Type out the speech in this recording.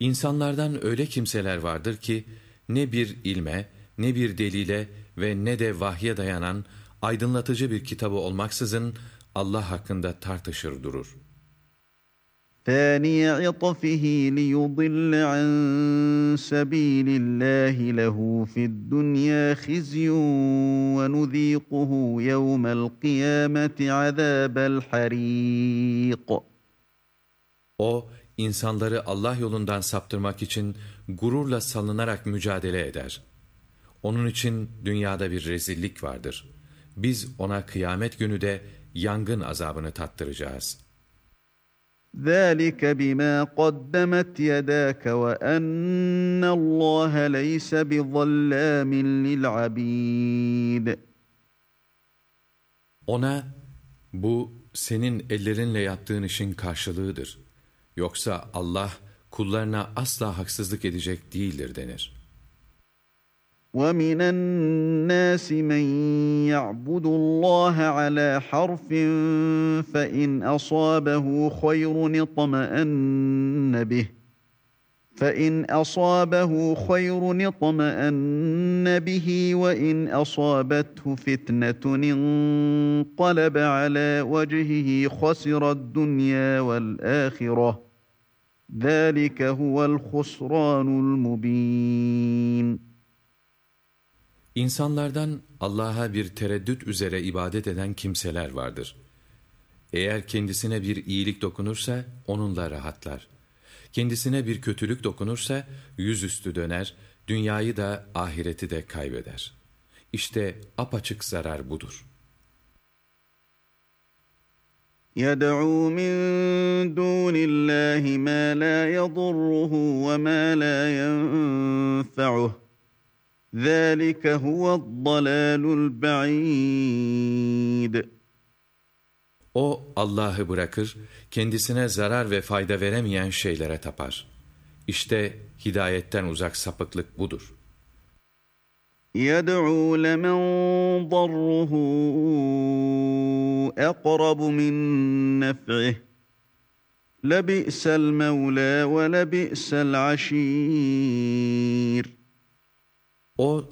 İnsanlardan öyle kimseler vardır ki, ne bir ilme, ne bir delile ve ne de vahye dayanan aydınlatıcı bir kitabı olmaksızın Allah hakkında tartışır durur. ثَانِيَ عِطْفِهِ لِيُضِلَّ عَن سَبِيلِ اللّٰهِ لَهُ فِي الدُّنْيَا خِزْيٌ وَنُذِيقُهُ يَوْمَ الْقِيَامَةِ عَذَابَ الْحَرِيقِ. O, insanları Allah yolundan saptırmak için gururla salınarak mücadele eder. Onun için dünyada bir rezillik vardır. Biz ona kıyamet günü de yangın azabını tattıracağız. ذَٰلِكَ بِمَا قَدَّمَتْ يَدَاكَ وَأَنَّ اللّٰهَ لَيْسَ بِظَلَّامٍ لِلْعَبِيدِ. Ona, bu senin ellerinle yaptığın işin karşılığıdır. Yoksa Allah kullarına asla haksızlık edecek değildir denir. وَمِنَ النَّاسِ مَن يَعْبُدُ اللّٰهَ عَلَىٰ حَرْفٍ فَإِنْ أَصَابَهُ خَيْرٌ اطْمَأَنَّ بِهِ وَإِنْ أَصَابَتْهُ فِتْنَةٌ انقَلَبَ عَلَىٰ وَجْهِهِ خَسِرَ الدُّنْيَا وَالْآخِرَةَ ۚ ذَٰلِكَ هُوَ الْخُسْرَانُ الْمُبِينُ. İnsanlardan Allah'a bir tereddüt üzere ibadet eden kimseler vardır. Eğer kendisine bir iyilik dokunursa onunla rahatlar. Kendisine bir kötülük dokunursa yüzüstü döner, dünyayı da ahireti de kaybeder. İşte apaçık zarar budur. يَدْعُو مِن دُونِ اللّٰهِ مَا لَا يَضُرُّهُ وَمَا لَا يَنفَعُهُ ۚ ذَٰلِكَ هُوَ الضَّلَالُ الْبَعِيدُ. O Allah'ı bırakır, kendisine zarar ve fayda veremeyen şeylere tapar. İşte hidayetten uzak sapıklık budur. يَدْعُو لَمَن ضَرُّهُ أَقْرَبُ مِن نَّفْعِهِ ۚ لَبِئْسَ الْمَوْلَىٰ وَلَبِئْسَ الْعَشِيرُ. O